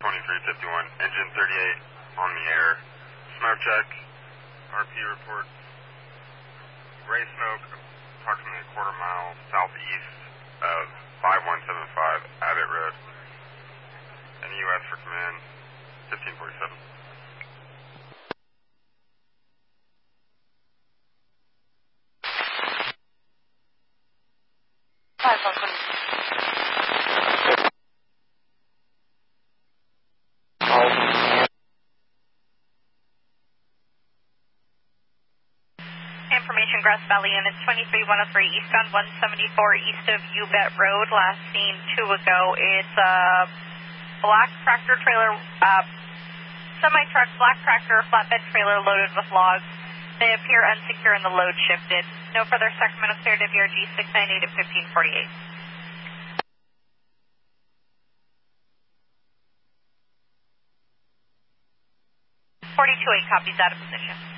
2351, engine 38 on the air. Smoke check, RP report. Gray smoke, approximately a quarter mile southeast of 5175 Abbott Road. NUS for command, 1547. Information, Grass Valley Units 23103 eastbound 174 east of Ubet Road. Last seen 2 ago. It's a black tractor trailer, semi-truck, black tractor, flatbed trailer loaded with logs. They appear unsecure and the load shifted. No further Sacramento cleared to VRG 698 at 1548. 428 copies out of position.